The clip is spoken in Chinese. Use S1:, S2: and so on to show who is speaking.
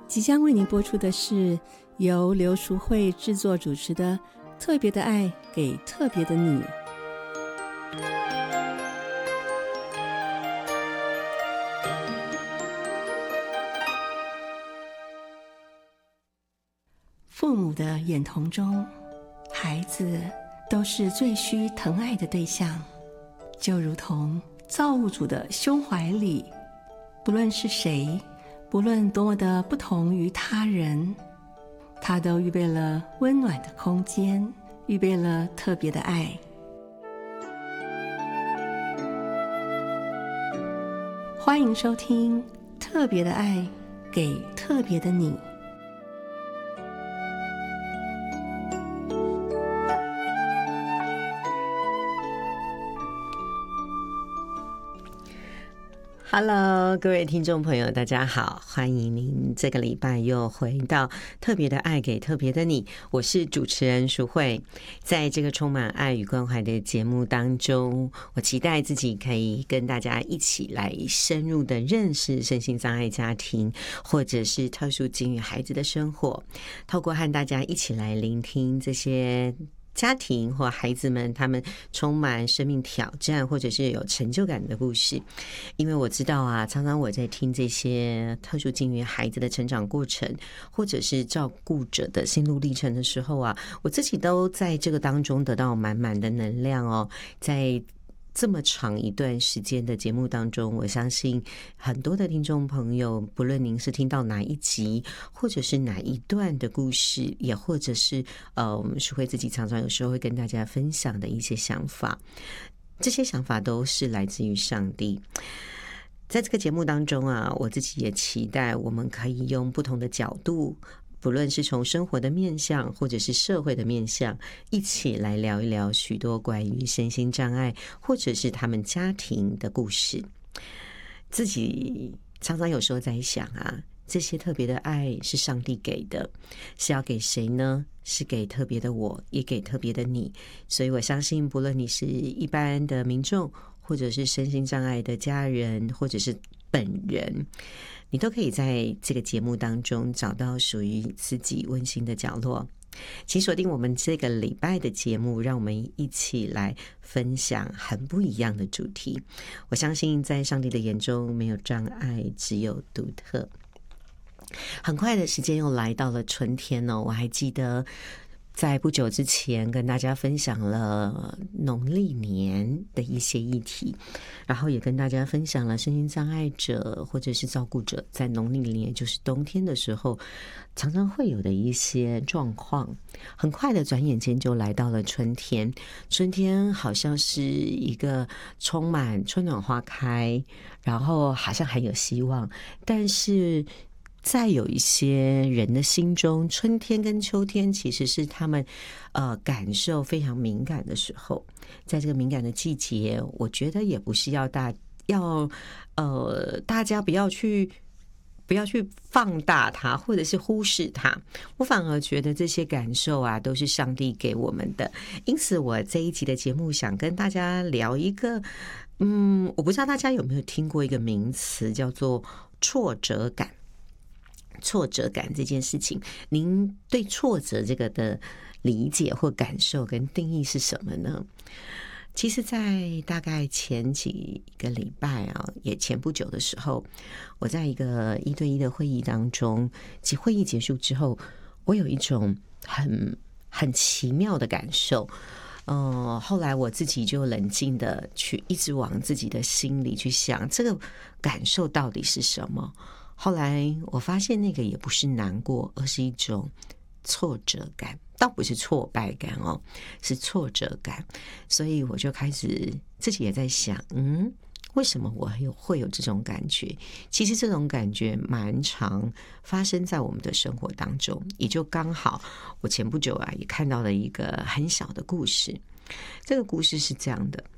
S1: 即将为您播出的是由刘淑慧制作主持的《特别的爱给特别的你》。父母的眼瞳中，孩子都是最需疼爱的对象，就如同造物主的胸怀里，不论是谁，不论多么的不同于他人，他都预备了温暖的空间，预备了特别的爱。欢迎收听《特别的爱给特别的你》。
S2: Hello， 各位听众朋友，大家好，欢迎您这个礼拜又回到特别的爱给特别的你，我是主持人淑慧。在这个充满爱与关怀的节目当中，我期待自己可以跟大家一起来深入的认识身心障碍家庭或者是特殊境遇孩子的生活，透过和大家一起来聆听这些家庭或孩子们他们充满生命挑战或者是有成就感的故事。因为我知道啊，常常我在听这些特殊境遇孩子的成长过程或者是照顾者的心路历程的时候啊，我自己都在这个当中得到满满的能量哦。在这么长一段时间的节目当中，我相信很多的听众朋友，不论您是听到哪一集或者是哪一段的故事，也或者是淑慧自己常常有时候会跟大家分享的一些想法，这些想法都是来自于上帝。在这个节目当中啊，我自己也期待我们可以用不同的角度，不论是从生活的面向或者是社会的面向，一起来聊一聊许多关于身心障碍或者是他们家庭的故事。自己常常有时候在想啊，这些特别的爱是上帝给的，是要给谁呢？是给特别的我，也给特别的你。所以我相信不论你是一般的民众，或者是身心障碍的家人，或者是本人，你都可以在这个节目当中找到属于自己温馨的角落。请锁定我们这个礼拜的节目，让我们一起来分享很不一样的主题。我相信在上帝的眼中没有障碍，只有独特。很快的时间又来到了春天哦，我还记得在不久之前跟大家分享了农历年的一些议题，然后也跟大家分享了身心障碍者或者是照顾者在农历年，就是冬天的时候常常会有的一些状况。很快的转眼间就来到了春天，春天好像是一个充满春暖花开，然后好像还有希望，但是在有一些人的心中，春天跟秋天其实是他们感受非常敏感的时候。在这个敏感的季节，我觉得也不是要大家不要去放大它，或者是忽视它。我反而觉得这些感受啊，都是上帝给我们的。因此，我这一集的节目想跟大家聊一个，我不知道大家有没有听过一个名词，叫做挫折感。挫折感这件事情，您对挫折这个的理解或感受跟定义是什么呢？其实在大概前几个礼拜啊，也前不久的时候，我在一个1对1的会议当中，其会议结束之后，我有一种很奇妙的感受。后来我自己就冷静的去一直往自己的心里去想，这个感受到底是什么。后来我发现那个也不是难过，而是一种挫折感，倒不是挫败感哦，是挫折感。所以我就开始自己也在想，为什么我会有这种感觉？其实这种感觉蛮常发生在我们的生活当中，也就刚好我前不久啊也看到了一个很小的故事。这个故事是这样的，